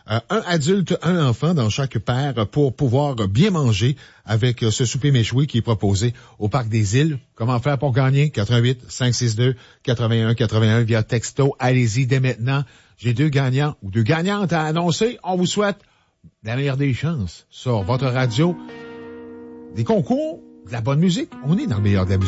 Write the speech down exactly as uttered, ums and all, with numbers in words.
Euh, un adulte, un enfant dans chaque paire pour pouvoir bien manger avec ce souper méchoui qui est proposé au Parc des Îles. Comment faire pour gagner? quatre un huit, cinq six deux, quatre un quatre un via texto. Allez-y dès maintenant. J'ai deux gagnants ou deux gagnantes à annoncer. On vous souhaite la meilleure des chances sur votre radio. Des concours, de la bonne musique. On est dans le meilleur de la musique.